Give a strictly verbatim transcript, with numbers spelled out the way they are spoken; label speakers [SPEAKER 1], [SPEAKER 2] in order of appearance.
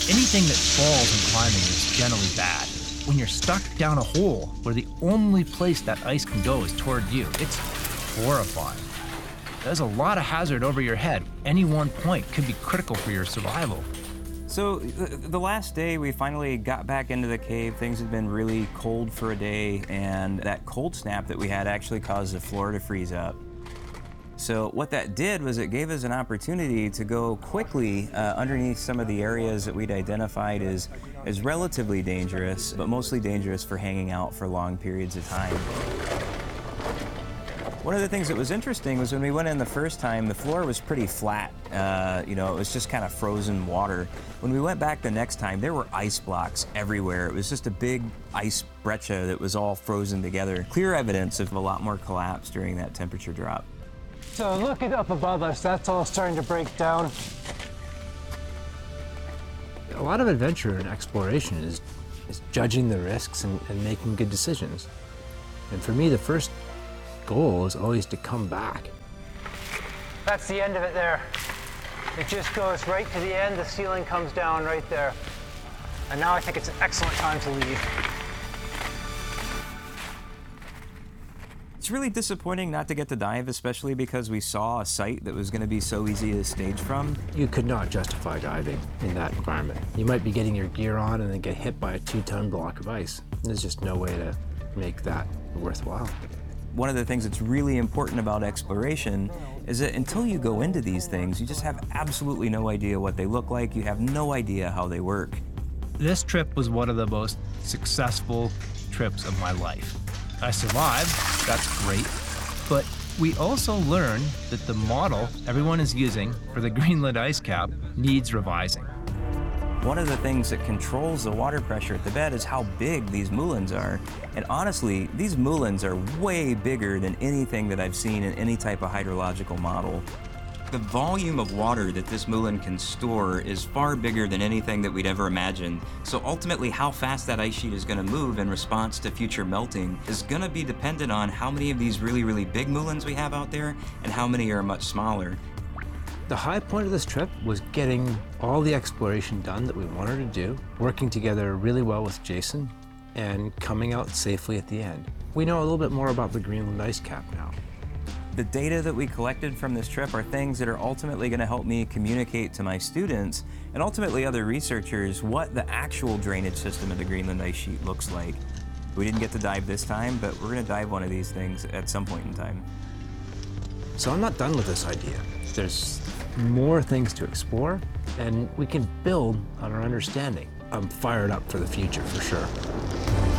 [SPEAKER 1] Anything that falls in climbing is generally bad. When you're stuck down a hole where the only place that ice can go is toward you, it's horrifying. There's a lot of hazard over your head. Any one point could be critical for your survival.
[SPEAKER 2] So the last day we finally got back into the cave. Things had been really cold for a day, and that cold snap that we had actually caused the floor to freeze up. So what that did was it gave us an opportunity to go quickly uh, underneath some of the areas that we'd identified as, as relatively dangerous, but mostly dangerous for hanging out for long periods of time. One of the things that was interesting was when we went in the first time, the floor was pretty flat. Uh, you know, it was just kind of frozen water. When we went back the next time, there were ice blocks everywhere. It was just a big ice breccia that was all frozen together. Clear evidence of a lot more collapse during that temperature drop.
[SPEAKER 3] So looking up above us, that's all starting to break down.
[SPEAKER 4] A lot of adventure and exploration is, is judging the risks and, and making good decisions. And for me, the first goal is always to come back.
[SPEAKER 3] That's the end of it there. It just goes right to the end. The ceiling comes down right there. And now I think it's an excellent time to leave.
[SPEAKER 2] It's really disappointing not to get to dive, especially because we saw a site that was going to be so easy to stage from.
[SPEAKER 4] You could not justify diving in that environment. You might be getting your gear on and then get hit by a two-ton block of ice. There's just no way to make that worthwhile.
[SPEAKER 2] One of the things that's really important about exploration is that until you go into these things, you just have absolutely no idea what they look like. You have no idea how they work.
[SPEAKER 1] This trip was one of the most successful trips of my life. I survived, that's great, but we also learned that the model everyone is using for the Greenland ice cap needs revising.
[SPEAKER 2] One of the things that controls the water pressure at the bed is how big these moulins are. And honestly, these moulins are way bigger than anything that I've seen in any type of hydrological model. The volume of water that this moulin can store is far bigger than anything that we'd ever imagined. So ultimately, how fast that ice sheet is going to move in response to future melting is going to be dependent on how many of these really, really big moulins we have out there and how many are much smaller.
[SPEAKER 4] The high point of this trip was getting all the exploration done that we wanted to do, working together really well with Jason, and coming out safely at the end. We know a little bit more about the Greenland ice cap now.
[SPEAKER 2] The data that we collected from this trip are things that are ultimately going to help me communicate to my students and ultimately other researchers what the actual drainage system of the Greenland ice sheet looks like. We didn't get to dive this time, but we're going to dive one of these things at some point in time.
[SPEAKER 4] So I'm not done with this idea. There's more things to explore, and we can build on our understanding. I'm fired up for the future, for sure.